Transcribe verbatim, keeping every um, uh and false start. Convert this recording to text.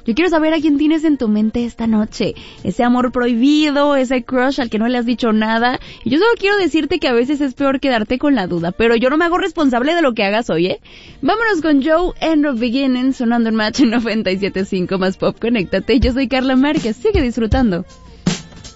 Yo quiero saber a quién tienes en tu mente esta noche. Ese amor prohibido, ese crush al que no le has dicho nada. Y yo solo quiero decirte que a veces es peor quedarte con la duda, pero yo no me hago responsable de lo que hagas hoy, ¿eh? Vámonos con Joe and the Beginning, sonando en Match noventa y siete punto cinco más pop. Conéctate, yo soy Carla Márquez, sigue disfrutando.